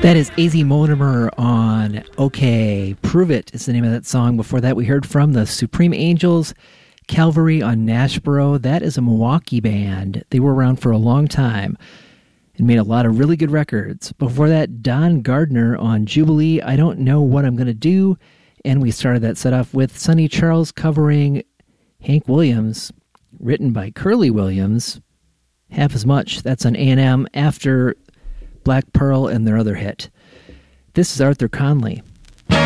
That is AZ Mortimer on OK. Prove It is the name of that song. Before that, we heard from the Supreme Angels, Calvary on Nashboro. That is a Milwaukee band. They were around for a long time and made a lot of really good records. Before that, Don Gardner on Jubilee, I Don't Know What I'm Gonna Do. And we started that set off with Sonny Charles covering Hank Williams, written by Curly Williams. Half as much. That's on A&M after Black Pearl and their other hit. This is Arthur Conley.